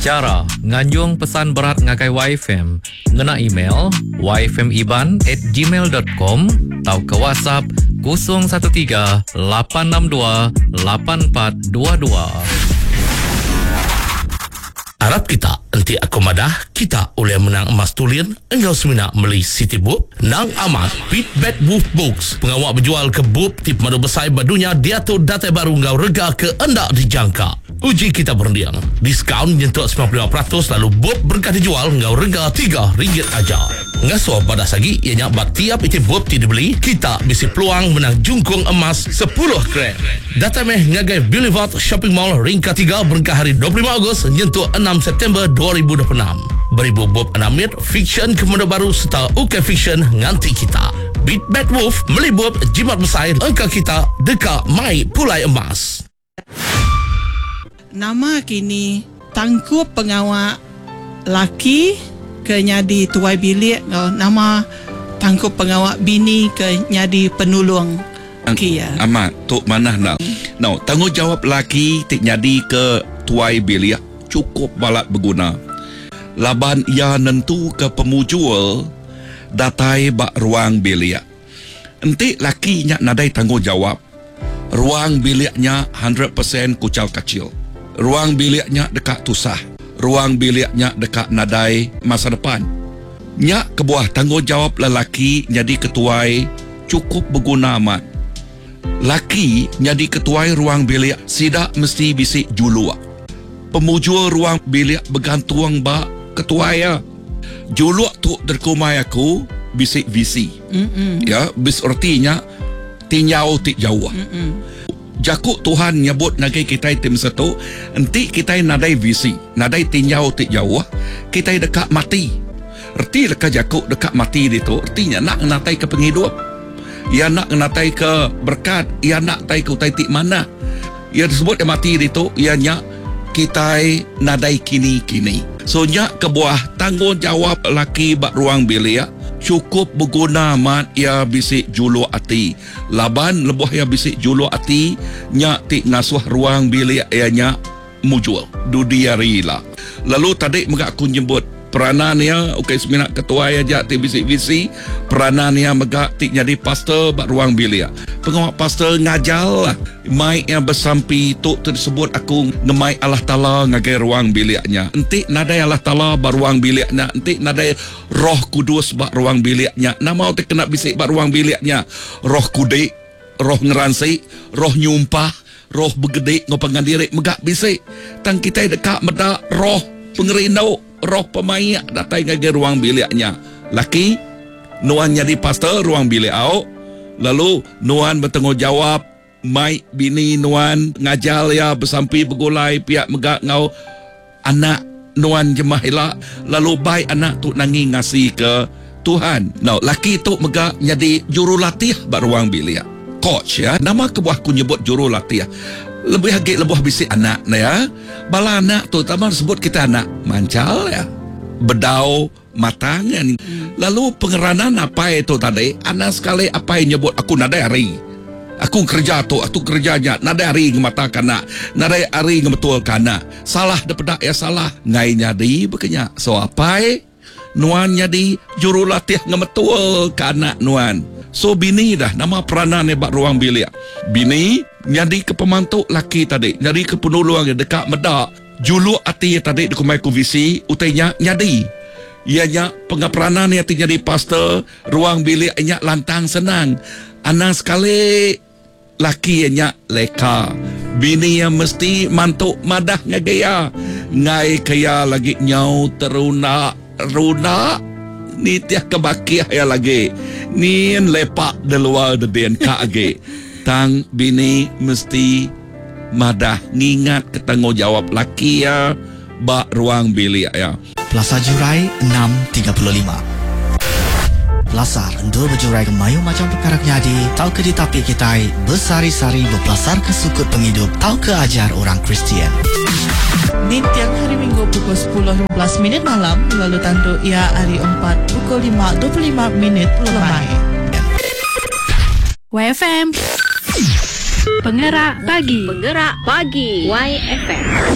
Cara nganjung pesan berat ngakai YFM, ngena email yfmiban@gmail.com atau ke WhatsApp 013 862 8422. Harap kita nanti aku madah kita oleh menang emas tulen engkau semina beli City Book nang amat Pit Bad Wolf Books pengawak berjual ke book tip madu besar badunya dia tu data baru engkau rega ke anda dijangka. Uji kita berdiam diskaun nyentuh 95% lalu book berkah dijual engkau rega RM3 aja. Ngasuh pada sagi ianya bak tiap iti book ti dibeli kita bisi peluang menang jungkung emas 10 gram. Data meh ngagai Boulevard Shopping Mall ring ketiga berkah hari 25 Ogos nyentuh 6 September 2026. Beribu bob anamit fiction kemudian baru serta UK fiction nganti kita. Beat Bad Wolf melibut jimat besar engkau kita dekat mai pulai emas. Nama kini tangkup pengawal laki ke nyadi tuai bilik, nama tangkup pengawal bini ke nyadi penulung. Amat tok manah nak. Now, tanggungjawab laki tik nyadi ke tuai bilik cukup balat berguna. Laban ia nentu ke pemujul datai bak ruang bilik. Enti laki nya nadai tanggungjawab. Ruang biliknya 100% kucal kecil. Ruang biliknya dekat tusah. Ruang biliknya dekat nadai masa depan. Nya kebuah tanggungjawab lelaki jadi ketuai cukup berguna amat. Laki jadi ketuai ruang bilik sidak mesti bisik julua. Pemujul ruang bilik bergantung bak ketuai ya. Juluk tu derkumai aku bisik visi. Ya, bis artinya tinyau tik jauh. Jakuk Tuhan nyebut nagai kita tim satu, enti kita nadai visi, nadai tinyau tik jauh, kita dekat mati. Erti dekat jakuk dekat mati itu, artinya nak natai ke penghidup. Ia nak natai ke berkat, ia nak natai ke utai tik mana. Ia disebut mati itu, ia nyak kita nadai kini-kini. So nyak kebuah tanggungjawab laki bak ruang bilik cukup berguna mat ia bisik julu ati. Laban lebuh ia bisik julu ati nyak tik ngasuh ruang bilik ia nyak mujul dudiari lah. Lalu tadi megak aku nyebut peranan ia okey seminat ketua aja tik bisik visi peranan ia megak tik jadi pastor bak ruang bilik. Pengawak pastor ngajal lah mai yang bersampi tu tersebut aku ngemai Allah Ta'ala ngagai ruang biliknya. Enti nadai Allah Ta'ala bak ruang biliknya, enti nadai Roh Kudus bak ruang biliknya. Nama tu kena bisik bak ruang biliknya. Roh kudik, roh ngeransi, roh nyumpah, roh bergedik ngopangan diri megak bisik. Tang kita dekat medak roh pengerindau, roh pemayak datai ngagai ruang biliknya. Laki nuan jadi pastor ruang bilik au. Lalu nuan bertanggungjawab mai bini nuan ngajal ya bersampi bergulai pihak megak ngau anak nuan jemahilah lalu baik anak tu nangi ngasih ke Tuhan. Now laki tu megak jadi jurulatih bak ruang bilik. Coach ya. Nama kebuah ku nyebut jurulatih. Lebih hagik lebuh bisik anak ya. Bala anak tu tambah sebut kita anak mancal ya. Bedau matangan. Lalu pengeranan apa itu tadi? Anak sekali apa yang nyebut aku nadai hari. Aku kerja tu, aku kerjanya nadai hari ngemata kana, nadai hari ngebetul kana. Salah daripada ya salah. Ngai nyadi bekenya. So apa nuan nyadi jurulatih ngebetul kana nuan. So bini dah nama peranan bak ruang bilik. Bini nyadi ke pemantuk laki tadi, nyadi ke penolong dekat medak. Julu ati tadi dikumai ku visi utainya nyadi. Ianya pengaperanan yang jadi pastor ruang bilik ianya lantang senang. Anak sekali laki ianya leka. Bini yang mesti mantuk madah ngagaya. Ngai kaya lagi nyau teruna runa ni tiah kebakiah ya lagi. Ni lepak de luar de den ka age. Tang bini mesti madah ngingat ketanggungjawab laki ya bak ruang bilik ya. Plaza Jurai 635. Pelasar endul berjurai ke mayu macam perkara nyadi, tau ke di tapi kita bersari-sari berpelasar ke sukut penghidup, tau ke ajar orang Kristian. Di tiap hari Minggu pukul 10.15 malam, lalu tandu ia hari 4 pukul 5.25 lemai. YFM Penggerak Pagi YFM.